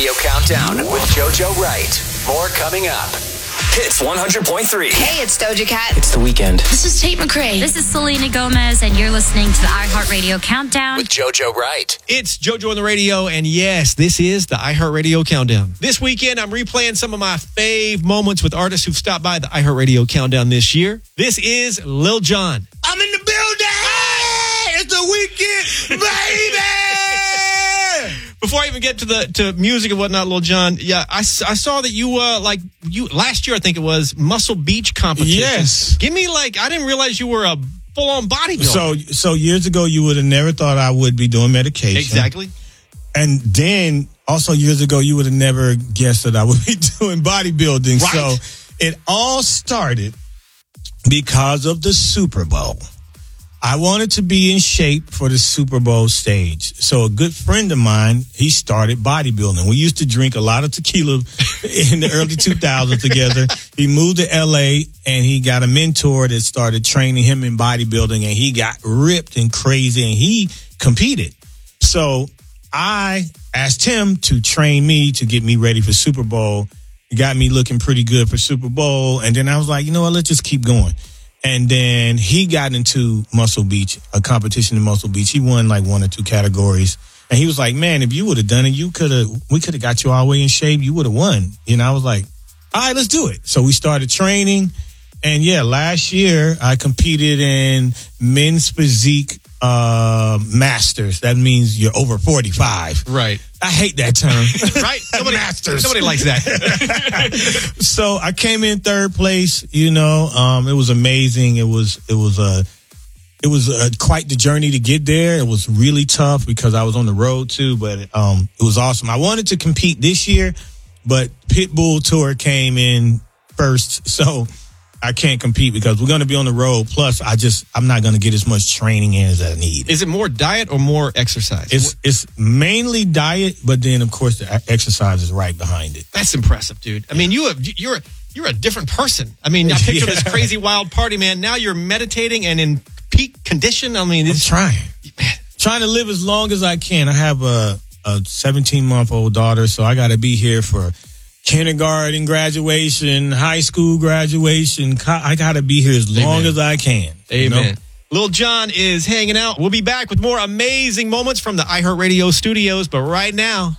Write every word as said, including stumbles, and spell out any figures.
Your Countdown with JoJo Wright. More coming up. Hits one hundred point three. Hey, it's Doja Cat. It's the weekend. This is Tate McRae. This is Selena Gomez, and you're listening to the iHeartRadio Countdown with JoJo Wright. It's JoJo on the radio, and yes, this is the iHeartRadio Countdown. This weekend, I'm replaying some of my fave moments with artists who've stopped by the iHeartRadio Countdown this year. This is Lil Jon. I'm in the building! Hey, it's the weekend, baby! Before I even get to the to music and whatnot, Lil Jon, yeah, I, I saw that you, uh, like, you last year, I think it was, Muscle Beach competition. Yes. Give me, like, I didn't realize you were a full-on bodybuilder. So, so years ago, you would have never thought I would be doing medication. Exactly. And then, also years ago, you would have never guessed that I would be doing bodybuilding. Right. So, it all started because of the Super Bowl. I wanted to be in shape for the Super Bowl stage. So a good friend of mine, he started bodybuilding. We used to drink a lot of tequila in the early two thousands together. He moved to L A and he got a mentor that started training him in bodybuilding, and he got ripped and crazy and he competed. So I asked him to train me to get me ready for Super Bowl. He got me looking pretty good for Super Bowl. And then I was like, you know what, let's just keep going. And then he got into Muscle Beach, a competition in Muscle Beach. He won like one or two categories. And he was like, man, if you would have done it, you could have, we could have got you all the way in shape. You would have won. You know, I was like, all right, let's do it. So we started training. And yeah, last year I competed in men's physique uh, masters. That means you're over forty-five. Right. I hate that term. Right? Somebody, Masters. Somebody likes that. So I came in third place. You know, um, it was amazing. It was it was a it was a, quite the journey to get there. It was really tough because I was on the road too, but um, it was awesome. I wanted to compete this year, but Pitbull Tour came in first, so I can't compete because we're going to be on the road. Plus, I just I'm not going to get as much training in as I need. Is it more diet or more exercise? It's it's mainly diet, but then of course the exercise is right behind it. That's impressive, dude. I mean, you have, you're you're a different person. I mean, I picture Yeah. this crazy wild party, man. Now you're meditating and in peak condition. I mean, I'm it's trying, man. trying to live as long as I can. I have a a seventeen month old daughter, so I got to be here for kindergarten graduation, high school graduation. I got to be here as long Amen. as I can. Amen. You know? Lil Jon is hanging out. We'll be back with more amazing moments from the iHeartRadio studios, but right now,